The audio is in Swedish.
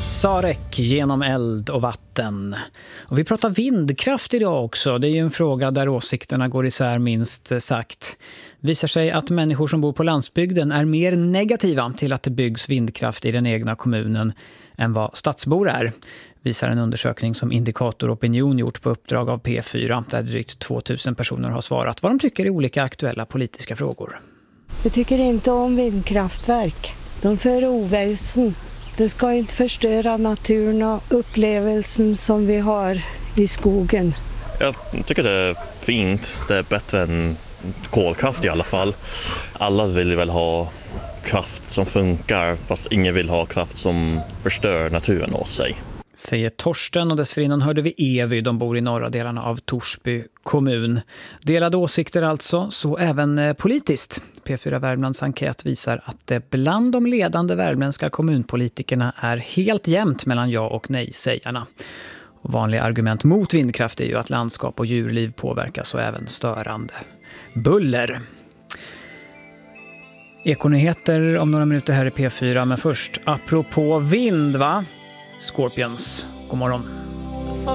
Sarek genom eld och vatten. Och vi pratar vindkraft idag också. Det är ju en fråga där åsikterna går isär minst sagt. Visar sig att människor som bor på landsbygden är mer negativa till att det byggs vindkraft i den egna kommunen än vad stadsbor är. Visar en undersökning som Indikator Opinion gjort på uppdrag av P4 där drygt 2000 personer har svarat vad de tycker i olika aktuella politiska frågor. Jag tycker inte om vindkraftverk. De för oväsen. Det ska inte förstöra naturen och upplevelsen som vi har i skogen. Jag tycker det är fint. Det är bättre än kolkraft i alla fall. Alla vill väl ha kraft som funkar fast ingen vill ha kraft som förstör naturen åt sig. Säger Torsten, och dessförinnan hörde vi Evy. De bor i norra delarna av Torsby kommun. Delade åsikter alltså, så även politiskt. P4 Värmlands enkät visar att det bland de ledande värmländska kommunpolitikerna är helt jämnt mellan ja- och nej-sägarna. Och vanliga argument mot vindkraft är ju att landskap och djurliv påverkas och även störande buller. Ekonyheter om några minuter här i P4, men först apropå vind va? Scorpions, god morgon.